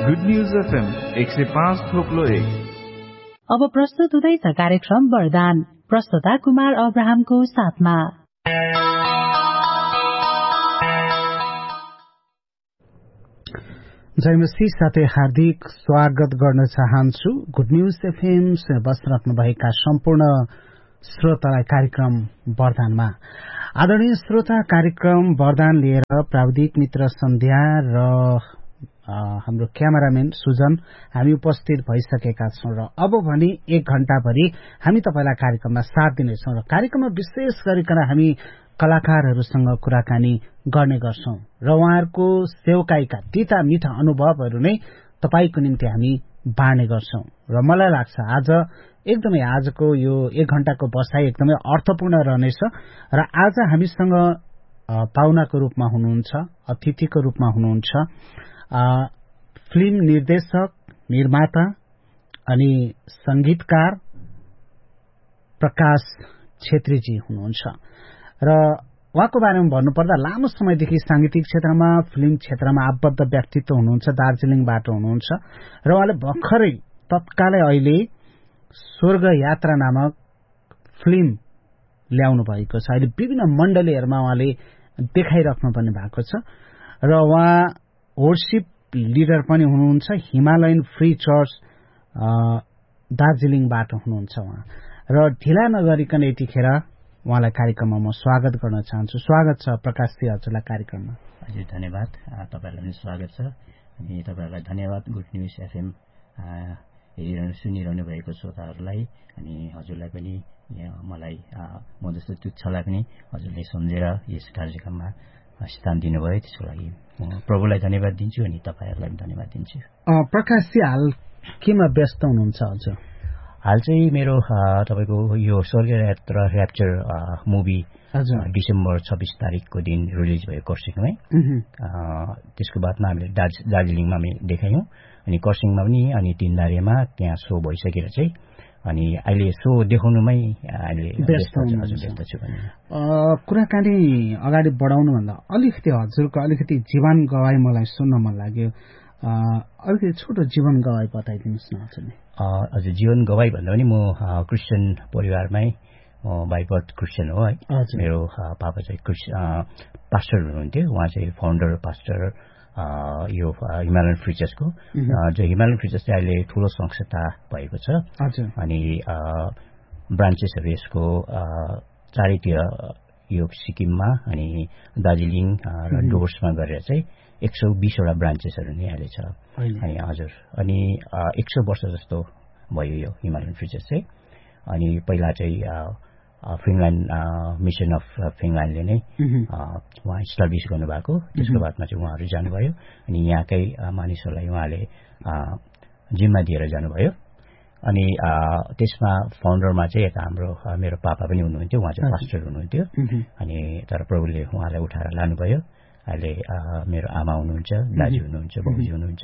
Good news FM 105.1। अब प्रस्तुत हुँदैछ कार्यक्रम वरदान, प्रस्तुता कुमार अब्राहमको साथमा। जय मसीह साथै हार्दिक स्वागत गर्न चाहन्छु। गुड न्यूज एफएम बसिरहनुभएका सम्पूर्ण श्रोतालाई कार्यक्रम वरदानमा। आदरणीय श्रोता, कार्यक्रम वरदान लिएर प्राविधिक मित्र सन्ध्या र हाम्रो क्यामेराम्यान सुजन हामी उपस्थित भइसकेका छौं र अब भने 1 घण्टाभरि हामी तपाईलाई कार्यक्रममा साथ दिनेछौं र कार्यक्रममा विशेष गरिकन हामी कलाकारहरूसँग कुराकानी गर्ने गर्छौं र उहाँहरूको सेवकाईका तीता मीठा अनुभवहरू नै तपाईको निम्ति हामी बाँड्ने गर्छौं र मलाई लाग्छ एकदमै आजको यो 1 घण्टाको बसाई एकदमै अर्थपूर्ण रहनेछ र आज हामीसँग पाहुनाको रूपमा हुनुहुन्छ, अतिथिको रूपमा हुनुहुन्छ फिल्म निर्देशक, निर्माता अनि संगीतकार प्रकाश छेत्रीजी हुनुहुन्छ र उहाँको बारेमा भन्नुपर्दा लामो समयदेखि सांगीतिक क्षेत्रमा, फिल्म क्षेत्रमा आबद्ध व्यक्तित्व हुनुहुन्छ। दार्जीलिङबाट हुनुहुन्छ र उहाँले भर्खरै तत्कालै अहिले स्वर्ग यात्रा नामक फिल्म ल्याउनु भएको छ। अहिले विभिन्न मण्डलीहरूमा उहाँले देखाइराख्नु पनि भएको छ र उहाँ वर्शिप लिडर पनि हुनुहुन्छ। हिमालयन फ्री चर्च दार्जीलिङबाट हुनुहुन्छ उहाँ र ढिला नगरिकन यतिखेर उहाँलाई कार्यक्रममा म स्वागत गर्न चाहन्छु। स्वागत छ प्रकाशजी हजुरलाई कार्यक्रममा। हजुर, धन्यवाद। तपाईहरुलाई पनि स्वागत छ अनि तपाईहरुलाई धन्यवाद गुड न्यूज एफएम सुनिरहनु भएको श्रोताहरूलाई अनि हजुरलाई पनि मलाई म जस्तो तुच्छलाई पनि हजुरले सम्झेर यस कार्यक्रममा स्थान दिनुभयो, त्यसको लागि म प्रभुलाई धन्यवाद दिन्छु अनि तपाईहरुलाई पनि धन्यवाद दिन्छु। प्रकाशजी हाल केमा व्यस्त हुनुहुन्छ हजुर? हाल चाहिँ मेरो तपाईको यो स्वर्ग यात्रा र्याप्चर मुभी डिसेम्बर 26 तारिकको दिन रिलिज भयो कर्सियङमै। त्यसको बादमा हामीले दार्जिलिङमा हामी देखायौं अनि कर्सियङमा पनि अनि तीनधारेमा त्यहाँ शो भइसकेर चाहिँ अनि अहिले शो देखाउनुमै अहिले व्यस्त छु। कुराकानी अगाडि बढाउनुभन्दा अलिकति हजुरको अलिकति जीवन गवाई मलाई सुन्न मन लाग्यो। अलिकति छोटो जीवन गवाई बताइदिनुहोस् न हजुरले। हजुर, जीवन गवाई भन्दा पनि म क्रिस्चियन परिवारमै बाइ बर्थ क्रिस्चियन हो है। मेरो पापा चाहिँ पास्टर हुनुहुन्थ्यो। उहाँ चाहिँ फाउन्डर पास्टर यो हिमालयन फ्री चर्चको। जो हिमालयन फ्री चर्च चाहिँ अहिले ठूलो संस्था भएको छ अनि ब्रान्चेसहरू यसको चारैतिर यो सिक्किममा अनि दार्जिलिङ र डोर्समा गरेर चाहिँ 120 वटा ब्रान्चेसहरू नै अहिले छ। अनि हजुर, अनि 100 वर्ष जस्तो भयो यो हिमालयन फ्री चर्च चाहिँ। अनि पहिला चाहिँ फिनल्यान्ड मिसन अफ फिनल्यान्डले नै उहाँ इस्टाब्लिस गर्नुभएको। त्यसको बादमा चाहिँ उहाँहरू जानुभयो अनि यहाँकै मानिसहरूलाई उहाँले जिम्मा दिएर जानुभयो। अनि त्यसमा फाउन्डरमा चाहिँ यता मेरो पापा पनि हुनुहुन्थ्यो, उहाँ चाहिँ पास्टर हुनुहुन्थ्यो। अनि तर प्रभुले उहाँलाई उठाएर लानुभयो। अहिले मेरो आमा हुनुहुन्छ, दाजु हुनुहुन्छ, बाबुजी हुनुहुन्छ।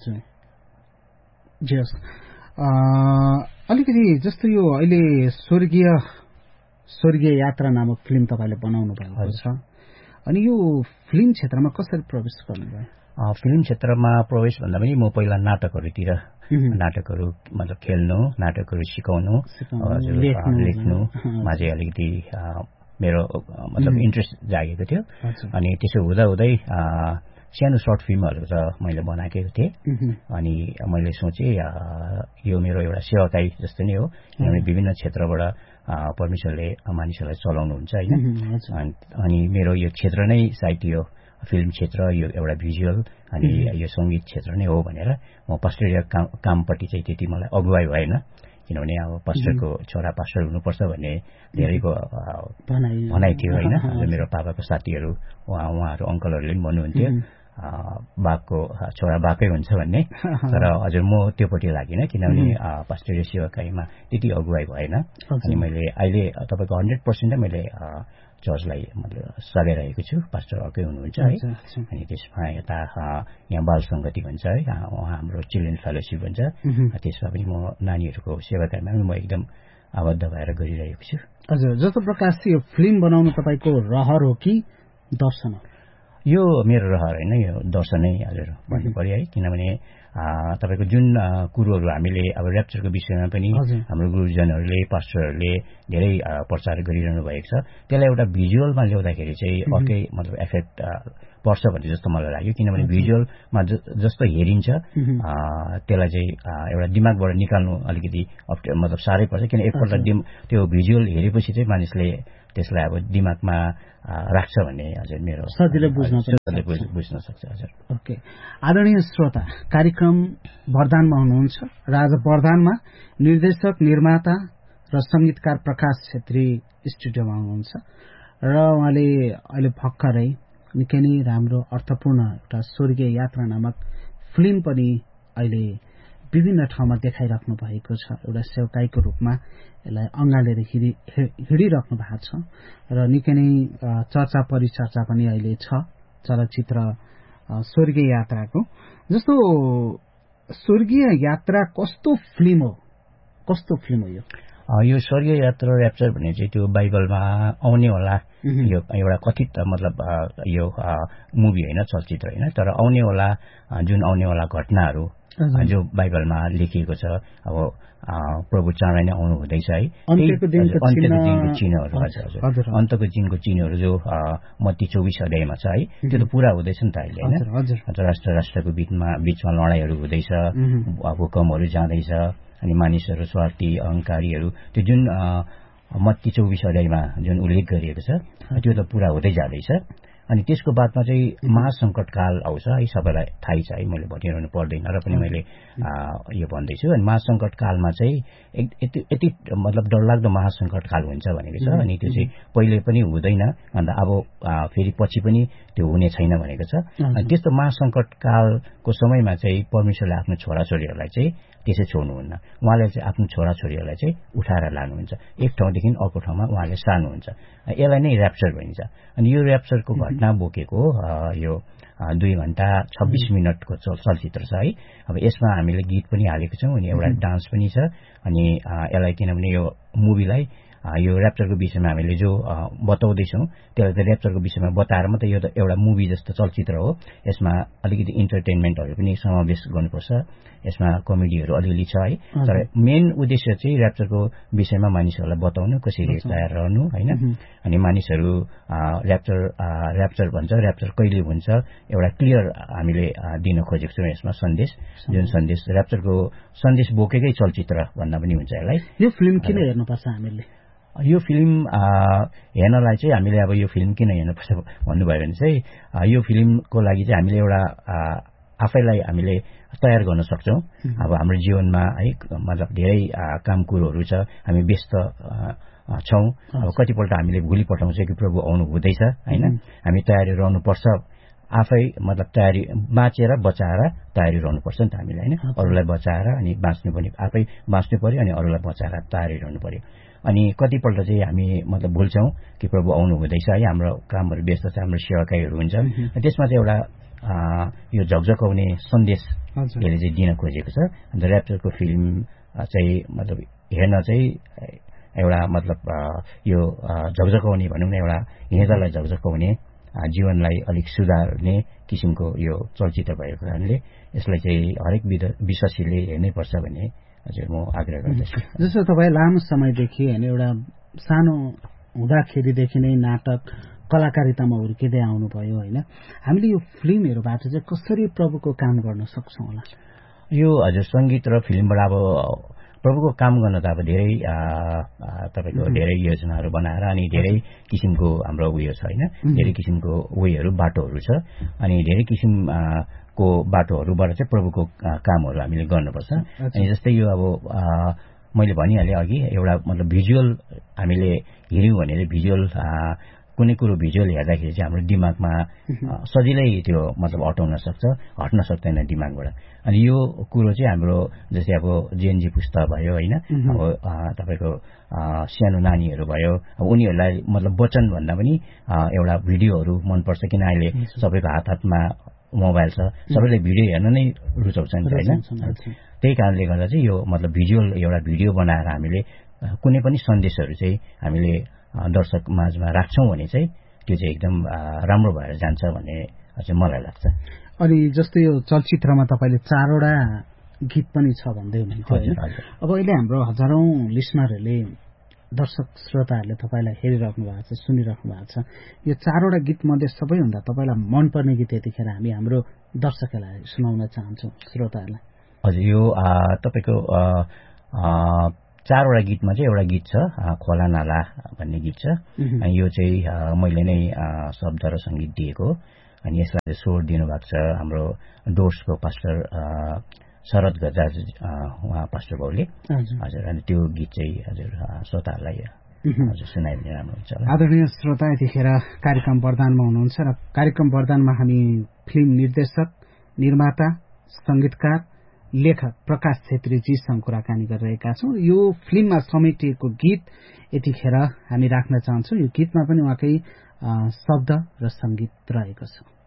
अलिकति जस्तो यो अहिले स्वर्गीय यात्रा नामक फिल्म तपाईले बनाउनु भएको छ अनि यो फिल्म क्षेत्रमा कसरी प्रवेश गर्नुभयो? फिल्म क्षेत्रमा प्रवेश भन्दा पनि म पहिला नाटकहरूतिर नाटकहरू मतलब खेल्नु, नाटकहरू सिकाउनु, लेख्नुमा चाहिँ अलिकति मेरो मतलब इन्ट्रेस्ट जागेको थियो। अनि त्यसो हुँदै सानो सर्ट फिल्महरू त मैले बनाएको थिएँ अनि मैले सोचेँ यो मेरो एउटा सेवाकाई जस्तो नै हो किनभने विभिन्न क्षेत्रबाट परमेश्वरले मानिसहरूलाई चलाउनुहुन्छ हैन। अनि मेरो यो क्षेत्र नै सायद यो फिल्म क्षेत्र, यो एउटा भिजुअल अनि यो संगीत क्षेत्र नै हो भनेर म पास्टरिया कामपट्टि चाहिँ त्यति मलाई अगुवाई भएन किनभने अब पास्टरको छोरा पास्टर हुनुपर्छ भन्ने धेरैको भनाइ थियो हैन। मेरो पापाको साथीहरू उहाँहरू अङ्कलहरूले पनि भन्नुहुन्थ्यो बाघको छोरा बाघै हुन्छ भन्ने। तर हजुर म त्योपट्टि लागिन किनभने पास्टरिया सेवाकाईमा त्यति अगुवाई भएन। अनि मैले अहिले तपाईँको 100% मैले चर्चलाई मतलब चलाइरहेको छु। पास्टर अर्कै हुनुहुन्छ है। अनि त्यसमा यता यहाँ बाल संगति भन्छ है, हाम्रो चिल्ड्रेन फेलोशिप भन्छ, त्यसमा पनि म नानीहरूको सेवाकाईमा पनि म एकदम आबद्ध भएर गरिरहेको छु। हजुर, जस्तो प्रकाश यो फिल्म बनाउनु तपाईको रहर हो कि दर्शन हो? यो मेरो रहर होइन, यो दर्शनै हजुर भन्नु पर्यो है। किनभने तपाईँको जुन कुरोहरू हामीले अब ऱ्याप्चरको विषयमा पनि हाम्रो गुरुजनहरूले पास्टरहरूले धेरै प्रचार गरिरहनु भएको छ, त्यसलाई एउटा भिजुअलमा ल्याउँदाखेरि चाहिँ अर्कै मतलब इफेक्ट पर्छ भन्ने जस्तो मलाई लाग्यो। किनभने भिजुअलमा जस्तो हेरिन्छ त्यसलाई चाहिँ एउटा दिमागबाट निकाल्नु अलिकति मतलब साह्रै पर्छ। किन एकपल्ट त्यो भिजुअल हेरेपछि चाहिँ मानिसले त्यसलाई अब दिमागमा राख्छ भन्ने हजुर मेरो सजिलै बुझ्न सक्छ हजुर। ओके, आदरणीय श्रोता, कार्यक्रम वरदानमा हुनुहुन्छ र आज वरदानमा निर्देशक, निर्माता र संगीतकार प्रकाश छेत्री स्टुडियोमा हुनुहुन्छ र उहाँले अहिले भर्खरै निकै नै राम्रो अर्थपूर्ण एउटा स्वर्गीय यात्रा नामक फिल्म पनि अहिले विभिन्न ठाउँमा देखाइराख्नु भएको छ। एउटा सेवकाईको रूपमा यसलाई अँगालेर हिँडिराख्नु भएको छ र निकै नै चर्चा परिचर्चा पनि अहिले छ चलचित्र स्वर्गीय यात्राको। जस्तो स्वर्गीय यात्रा कस्तो फिल्म हो यो स्वर्गीय यात्रा ऱ्याप्चर भन्ने चाहिँ त्यो बाइबलमा आउने होला यो एउटा कथित मतलब यो मुभी होइन, चलचित्र होइन, तर आउने होला जुन आउने होला घटनाहरू जो बाइबलमा लेखिएको छ। अब प्रभु चाँडै नै आउनु हुँदैछ है, अन्तको दिनको चिन्हहरू हजुर अन्तको दिनको चिन्हहरू जो मत्ती 24 अध्यायमा छ है, त्यो त पूरा हुँदैछ नि त अहिले होइन। राष्ट्रको बीचमा लडाइँहरू हुँदैछ, भूकम्पहरू जाँदैछ, अनि मानिसहरू स्वार्थी अहंकारीहरू त्यो जुन मत्ती 24 अध्यायमा जुन उल्लेख गरिएको छ त्यो त पूरा हुँदै जाँदैछ। अनि त्यसको बादमा चाहिँ महासंकटकाल आउँछ है, सबैलाई थाहै छ है, मैले भनिरहनु पर्दैन र पनि मैले यो भन्दैछु। अनि महासंकटकालमा चाहिँ यति मतलब डरलाग्दो महासंकटकाल हुन्छ भनेको छ। अनि त्यो चाहिँ पहिले पनि हुँदैन, अन्त अब फेरि पछि पनि त्यो हुने छैन भनेको छ। अनि त्यस्तो महासंकटकालको समयमा चाहिँ परमेश्वरले आफ्नो छोराछोरीहरूलाई चाहिँ त्यसै छोड्नुहुन्न, उहाँले चाहिँ आफ्नो छोराछोरीहरूलाई चाहिँ उठाएर लानुहुन्छ, एक ठाउँदेखि अर्को ठाउँमा उहाँले सार्नुहुन्छ। यसलाई नै ऱ्याप्चर भनिन्छ। अनि यो ऱ्याप्चरको घटना बोकेको यो 2 घण्टा 26 मिनटको चलचित्र छ है। अब यसमा हामीले गीत पनि हालेको छौँ अनि एउटा डान्स पनि छ। अनि यसलाई किनभने यो मुभीलाई यो ऱ्याप्चरको विषयमा हामीले जो बताउँदैछौँ त्यसलाई त ऱ्याप्चरको विषयमा बताएर मात्रै यो त एउटा मुभी जस्तो चलचित्र हो। यसमा अलिकति इन्टरटेनमेन्टहरू पनि समावेश गर्नुपर्छ, यसमा कमेडीहरू अलिअलि छ है। तर मेन उद्देश्य चाहिँ ऱ्याप्चरको विषयमा मानिसहरूलाई बताउनु, कसरी तयार रहनु होइन। अनि मानिसहरू ऱ्याप्चर भन्छ, ऱ्याप्चर कहिले हुन्छ एउटा क्लियर हामीले दिन खोजेको छौँ यसमा सन्देश, जुन सन्देश ऱ्याप्चरको सन्देश बोकेकै चलचित्र भन्दा पनि हुन्छ यसलाई। यो फिल्म किन हेर्नुपर्छ हामीले? यो फिल्म हेर्नलाई चाहिँ हामीले अब यो फिल्म किन हेर्नुपर्छ भन्नुभयो भने चाहिँ यो फिल्मको लागि चाहिँ हामीले एउटा आफैलाई हामीले तयार गर्न सक्छौँ। अब हाम्रो जीवनमा है मतलब धेरै काम कुरोहरू छ, हामी व्यस्त छौँ। अब कतिपल्ट हामीले भुलि पठाउँछ कि प्रभु आउनु हुँदैछ होइन, हामी तयारी रहनुपर्छ आफै, मतलब तयारी बाँचेर बचाएर तयारी रहनुपर्छ नि त हामीले होइन। अरूलाई बचाएर अनि बाँच्नु पनि आफै बाँच्नु पर्यो अनि अरूलाई बचाएर तयारी रहनु पर्यो। अनि कतिपल्ट चाहिँ हामी मतलब भुल्छौँ कि प्रभु आउनु हुँदैछ है, हाम्रो कामहरू व्यस्त छ, हाम्रो सेवाकाईहरू हुन्छ। त्यसमा चाहिँ एउटा यो झकझकाउने सन्देश यसले चाहिँ दिन खोजेको छ। अन्त ऱ्याप्चरको फिल्म चाहिँ मतलब हेर्न चाहिँ एउटा मतलब यो झकझकाउने भनौँ न, एउटा हिँड्दालाई झकझकाउने, जीवनलाई अलिक सुधार्ने किसिमको यो चलचित्र भएको कारणले यसलाई चाहिँ हरेक विश्वासीले हेर्नै पर्छ भन्ने हजुर म आग्रह गर्दछु। जस्तो तपाईँ लामो समयदेखि होइन एउटा सानो हुँदाखेरिदेखि नै नाटक कलाकारितामा हुर्किँदै आउनुभयो होइन, हामीले यो फिल्महरूबाट चाहिँ कसरी प्रभुको काम गर्न सक्छौँ होला? यो हजुर सङ्गीत र फिल्मबाट अब प्रभुको काम गर्न त अब धेरै तपाईँको धेरै योजनाहरू बनाएर अनि धेरै किसिमको हाम्रो उयो छ होइन, धेरै किसिमको उयोहरू बाटोहरू छ। अनि धेरै किसिमको बाटोहरूबाट चाहिँ प्रभुको कामहरू हामीले गर्नुपर्छ। अनि जस्तै यो अब मैले भनिहालेँ अघि, एउटा मतलब भिजुअल हामीले हेऱ्यौँ भने भिजुअल कुनै कुरो भिजुअल हेर्दाखेरि चाहिँ हाम्रो दिमागमा सजिलै त्यो मतलब हटाउन सक्छ, हट्न सक्दैन दिमागबाट। अनि यो कुरो चाहिँ हाम्रो जस्तै अब जेएनजी पुस्ता भयो होइन, अब तपाईँको सानो नानीहरू भयो, अब उनीहरूलाई मतलब वचन भन्दा पनि एउटा भिडियोहरू मनपर्छ। किन अहिले सबैको हातमा मोबाइल छ, सबैले भिडियो हेर्न नै रुचाउँछ नि होइन। त्यही कारणले गर्दा चाहिँ यो मतलब भिजुअल एउटा भिडियो बनाएर हामीले कुनै पनि सन्देशहरू चाहिँ हामीले दर्शक माझमा राख्छौँ भने चाहिँ त्यो चाहिँ एकदम राम्रो भएर जान्छ भन्ने चाहिँ मलाई लाग्छ। अनि जस्तै यो चलचित्रमा तपाईँले 4वटा गीत पनि छ भन्दै हुनुहुन्थ्यो हैन? अब अहिले हाम्रो हजारौं लिसनरहरूले दर्शक श्रोताहरूले तपाईँलाई हेरिराख्नु भएको छ, सुनिराख्नु भएको छ। यो 4वटा गीत मध्ये सबैभन्दा तपाईँलाई मनपर्ने गीत यतिखेर हामी हाम्रो दर्शकहरूलाई सुनाउन चाहन्छौँ, श्रोताहरूलाई। हजुर, यो तपाईँको 4वटा गीतमा चाहिँ एउटा गीत छ खोला नाला भन्ने गीत छ। यो चाहिँ मैले नै शब्द र सङ्गीत दिएको, अनि यसलाई चाहिँ स्वर दिनुभएको छ हाम्रो डोर्सको पास्टर शरद गजाज उहाँ पास्टर बाउले। हजुर, अनि त्यो गीत चाहिँ हजुर श्रोताहरूलाई हजुर सुनाइदिने राम्रो हुन्छ। आदरणीय श्रोता, यतिखेर कार्यक्रम वरदानमा हुनुहुन्छ र कार्यक्रम वरदानमा हामी फिल्म निर्देशक, निर्माता, सङ्गीतकार, लेखक प्रकाश छेत्रीजीसँग कुराकानी गरिरहेका छौँ। यो फिल्ममा समेटिएको गीत यतिखेर हामी राख्न चाहन्छौँ। यो गीतमा पनि उहाँकै शब्द र सङ्गीत रहेको छ।